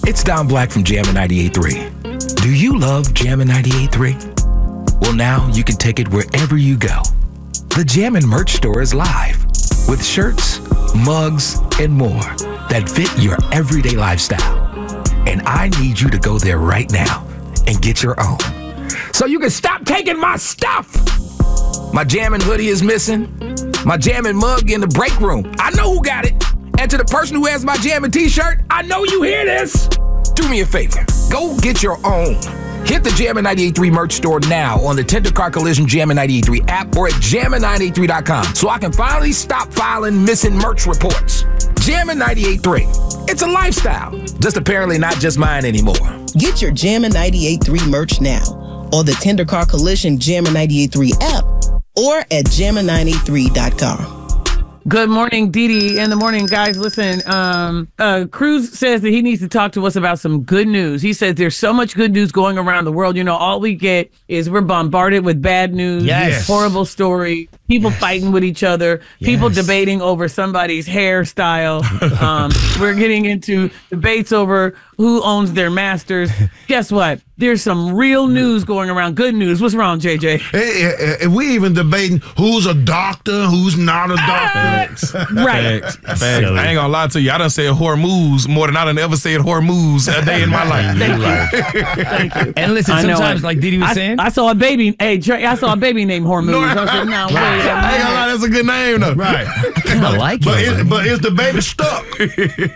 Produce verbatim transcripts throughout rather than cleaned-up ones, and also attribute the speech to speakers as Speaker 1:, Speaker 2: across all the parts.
Speaker 1: It's Don Black from Jammin' ninety-eight point three. Do you love Jammin' ninety-eight point three? Well, now you can take it wherever you go. The Jammin' merch store is live with shirts, mugs, and more that fit your everyday lifestyle. And I need you to go there right now and get your own, so you can stop taking my stuff. My Jammin' hoodie is missing. My Jammin' mug in the break room. I know who got it. And to the person who has my Jammin' t-shirt, I know you hear this. Do me a favor. Go get your own. Hit the Jammin' ninety-eight point three merch store now on the Tender Car Collision Jammin' ninety-eight point three app or at jammin nine eight three dot com so I can finally stop filing missing merch reports. Jammin' ninety-eight point three. It's a lifestyle. Just apparently not just mine anymore.
Speaker 2: Get your Jammin' ninety-eight point three merch now on the Tender Car Collision Jammin' ninety-eight point three app or at jammin nine eight three dot com.
Speaker 3: Good morning, Dee Dee. In the morning, guys, listen, um, uh, Cruz says that he needs to talk to us about some good news. He says there's so much good news going around the world. You know, all we get is we're bombarded with bad news,
Speaker 4: yes.
Speaker 3: horrible story, people yes. fighting with each other, yes. people debating over somebody's hairstyle. um, we're getting into debates over who owns their masters. Guess what? There's some real news going around. Good news. What's wrong, J J?
Speaker 5: Hey, hey, hey, we even debating who's a doctor, who's not a doctor.
Speaker 3: Right.
Speaker 6: Facts. Facts. I ain't gonna lie to you. I done said Hormuz more than I done ever said Hormuz a day in my life.
Speaker 3: Thank you. Thank you.
Speaker 4: And listen,
Speaker 3: I know
Speaker 4: sometimes,
Speaker 3: it.
Speaker 4: like Didi was
Speaker 3: I,
Speaker 4: saying,
Speaker 3: I saw a baby. Hey, Trey, I saw a baby named Hormuz. No, I said, no, wait.
Speaker 6: I ain't gonna lie. That's a good name, though.
Speaker 5: Right.
Speaker 4: I like
Speaker 5: but
Speaker 4: it.
Speaker 5: Is, but is the baby stuck?
Speaker 4: Is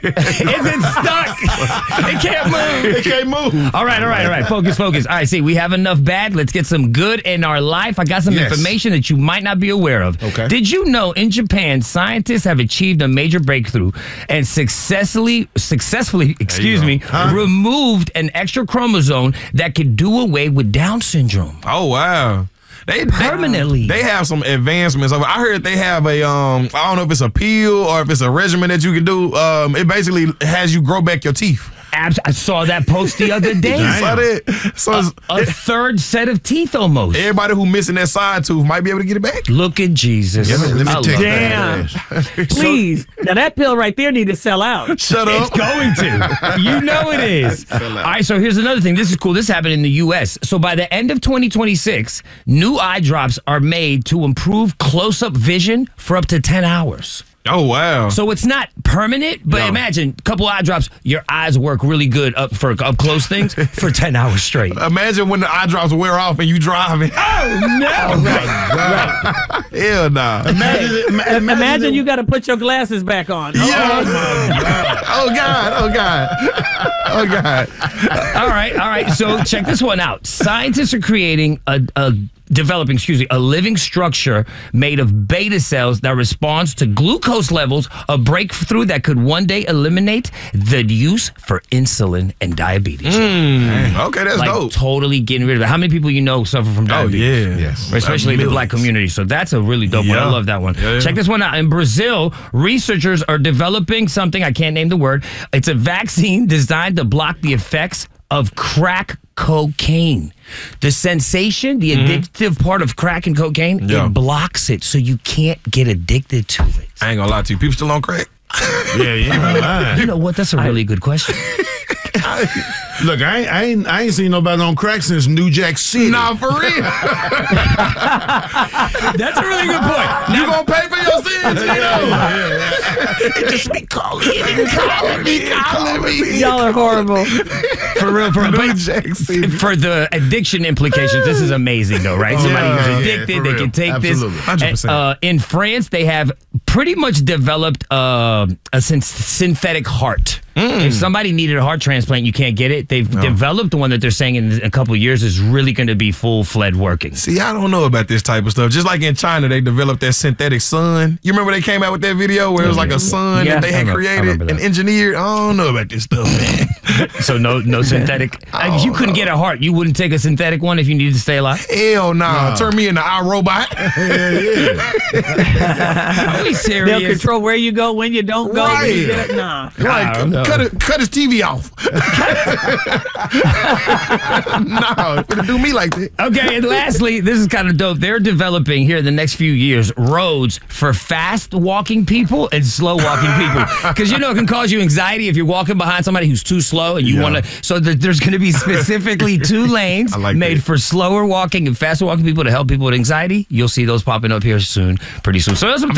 Speaker 4: it stuck? It can't move.
Speaker 5: It can't move.
Speaker 4: All right, all right, all right. Focus, focus. All right, see, we have enough bad. Let's get some good in our life. I got some
Speaker 5: yes.
Speaker 4: information that you might not be aware of.
Speaker 5: Okay.
Speaker 4: Did you know in Japan, scientists have achieved a major breakthrough and successfully, successfully, excuse me,
Speaker 5: huh?
Speaker 4: removed an extra chromosome that could do away with Down syndrome?
Speaker 6: Oh, wow. They
Speaker 4: Permanently.
Speaker 6: They, they have some advancements. I heard they have a, um, I don't know if it's a pill or if it's a regimen that you can do. Um, it basically has you grow back your teeth.
Speaker 4: Abs- I saw that post the other day.
Speaker 6: Saw that. So
Speaker 4: a, a third set of teeth almost.
Speaker 6: Everybody who missing that side tooth might be able to get it back.
Speaker 4: Look at Jesus.
Speaker 5: Yeah, let me
Speaker 4: I
Speaker 5: take
Speaker 3: Damn.
Speaker 5: that.
Speaker 3: Please. Now, that pill right there need to sell out.
Speaker 6: Shut up.
Speaker 4: It's going to. You know it is. All right, so here's another thing. This is cool. This happened in the U S. So by the end of twenty twenty-six, new eye drops are made to improve close-up vision for up to ten hours.
Speaker 6: Oh, wow.
Speaker 4: So it's not permanent, but
Speaker 6: No.
Speaker 4: imagine a couple eye drops, your eyes work really good up for up close things for ten hours straight.
Speaker 6: Imagine when the eye drops wear off and you driving.
Speaker 4: Oh, no.
Speaker 3: Right.
Speaker 6: Hell nah.
Speaker 5: Imagine, ima- imagine,
Speaker 3: Imagine you got to put your glasses back on.
Speaker 6: Yeah. Oh, God. Oh, God. Oh, God.
Speaker 4: All right, all right. So check this one out. Scientists are creating a, a developing, excuse me, a living structure made of beta cells that responds to glucose levels, a breakthrough that could one day eliminate the use for insulin and diabetes.
Speaker 6: Mm, okay, that's
Speaker 4: like
Speaker 6: dope.
Speaker 4: totally getting rid of it. How many people you know suffer from
Speaker 6: Oh,
Speaker 4: diabetes?
Speaker 6: yeah.
Speaker 5: Yes.
Speaker 4: Especially the
Speaker 6: Millions.
Speaker 4: black community. So that's a really dope one. I
Speaker 6: Yeah.
Speaker 4: love that one.
Speaker 6: Yeah, yeah.
Speaker 4: Check this one out. In Brazil, researchers are developing something, I can't name the word. It's a vaccine designed to block the effects of crack cocaine. The sensation, the addictive part of crack and cocaine,
Speaker 6: Yeah.
Speaker 4: it blocks it so you can't get addicted to it.
Speaker 6: I ain't gonna lie to you. People still on crack?
Speaker 5: Yeah, yeah.
Speaker 4: You know what? That's a really good question.
Speaker 5: Look, I ain't, I ain't I ain't seen nobody on crack since New Jack City.
Speaker 6: Nah, for real.
Speaker 4: That's a really good point.
Speaker 6: You gonna pay for your sins? You know?
Speaker 4: Just be calling it and calling me, calling me.
Speaker 3: Y'all are horrible.
Speaker 4: For real, for real.
Speaker 6: New
Speaker 4: But
Speaker 6: Jack City.
Speaker 4: for the addiction implications, this is amazing, though, right?
Speaker 5: Oh,
Speaker 4: Somebody
Speaker 5: yeah,
Speaker 4: who's
Speaker 5: yeah,
Speaker 4: addicted,
Speaker 5: for
Speaker 4: they
Speaker 5: real.
Speaker 4: can take
Speaker 5: Absolutely.
Speaker 4: this.
Speaker 6: one hundred percent.
Speaker 4: Uh, in France, they have pretty much developed uh, a syn- synthetic heart. If somebody needed a heart transplant, you can't get it. They've developed the one that they're saying in a couple of years is really going to be full-fledged working.
Speaker 6: See, I don't know about this type of stuff. Just like in China, they developed that synthetic sun. You remember they came out with that video where it was like a sun
Speaker 4: Yeah.
Speaker 6: that they
Speaker 4: I
Speaker 6: had
Speaker 4: remember- I
Speaker 6: created
Speaker 4: remember that.
Speaker 6: and engineered. I don't know about this stuff, man.
Speaker 4: So no no synthetic. If you couldn't get a heart, you wouldn't take a synthetic one if you needed to stay alive?
Speaker 6: Hell nah.
Speaker 5: Nah.
Speaker 6: Turn me into iRobot.
Speaker 4: Are we
Speaker 3: They'll
Speaker 4: serious?
Speaker 3: control where you go, when you don't go. When you
Speaker 6: Right.
Speaker 3: get it. Nah.
Speaker 6: Like,
Speaker 4: I don't know.
Speaker 5: cut it, cut his T V off.
Speaker 6: No, it's gonna do me like that.
Speaker 4: Okay, and lastly, this is kind of dope. They're developing here in the next few years roads for fast walking people and slow walking people. Because you know it can cause you anxiety if you're walking behind somebody who's too slow and you
Speaker 5: Yeah.
Speaker 4: want to. So th- there's going to be specifically two lanes
Speaker 6: I like
Speaker 4: made
Speaker 6: that.
Speaker 4: for slower walking and faster walking people to help people with anxiety. You'll see those popping up here soon, pretty soon. So those are